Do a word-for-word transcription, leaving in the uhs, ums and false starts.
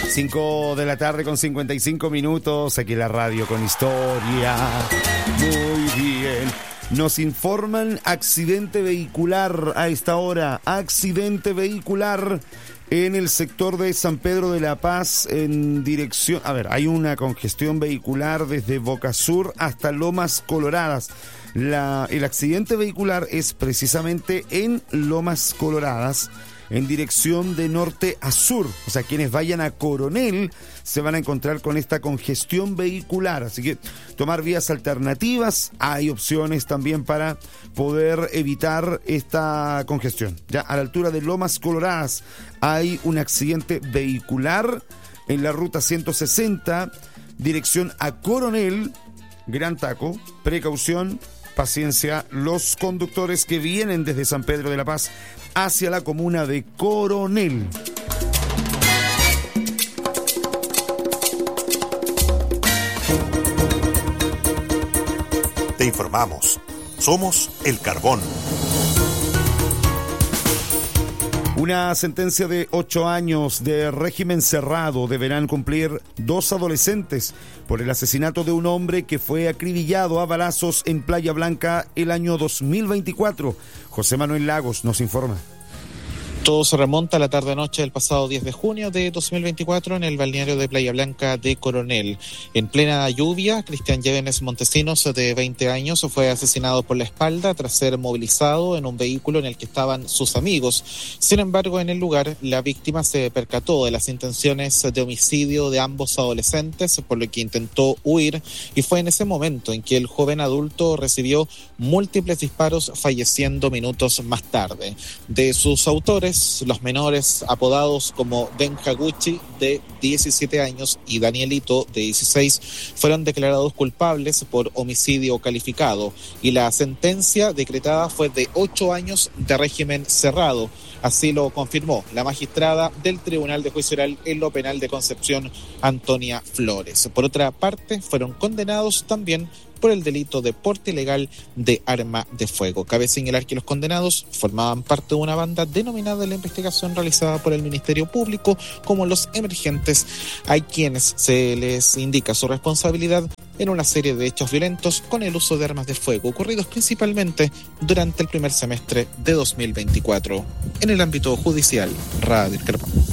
cinco de la tarde con cincuenta y cinco minutos, aquí la radio con historia. Muy bien. Nos informan accidente vehicular a esta hora. Accidente vehicular en el sector de San Pedro de la Paz en dirección... A ver, hay una congestión vehicular desde Boca Sur hasta Lomas Coloradas. La, el accidente vehicular es precisamente en Lomas Coloradas, en dirección de norte a sur. O sea, quienes vayan a Coronel se van a encontrar con esta congestión vehicular. Así que tomar vías alternativas. Hay opciones también para poder evitar esta congestión. Ya a la altura de Lomas Coloradas hay un accidente vehicular en la ruta ciento sesenta, dirección a Coronel. Gran taco, precaución, paciencia. Los conductores que vienen desde San Pedro de la Paz hacia la comuna de Coronel. Te informamos. Somos El Carbón. Una sentencia de ocho años de régimen cerrado deberán cumplir dos adolescentes por el asesinato de un hombre que fue acribillado a balazos en Playa Blanca el año dos mil veinticuatro. José Manuel Lagos nos informa. Todo se remonta a la tarde-noche del pasado diez de junio de dos mil veinticuatro en el balneario de Playa Blanca de Coronel. En plena lluvia, Cristian Llévenes Montesinos, de veinte años, fue asesinado por la espalda tras ser movilizado en un vehículo en el que estaban sus amigos. Sin embargo, en el lugar, la víctima se percató de las intenciones de homicidio de ambos adolescentes, por lo que intentó huir, y fue en ese momento en que el joven adulto recibió múltiples disparos, falleciendo minutos más tarde. De sus autores, los menores, apodados como Benja Gucci, de diecisiete años, y Danielito, de dieciséis, fueron declarados culpables por homicidio calificado, y la sentencia decretada fue de ocho años de régimen cerrado. Así lo confirmó la magistrada del Tribunal de Juicio Oral en lo Penal de Concepción, Antonia Flores. Por otra parte, fueron condenados también por el delito de porte ilegal de arma de fuego. Cabe señalar que los condenados formaban parte de una banda denominada la investigación realizada por el Ministerio Público como Los Emergentes, a quienes se les indica su responsabilidad en una serie de hechos violentos con el uso de armas de fuego, ocurridos principalmente durante el primer semestre de dos mil veinticuatro. En el ámbito judicial, Radio El Carbón.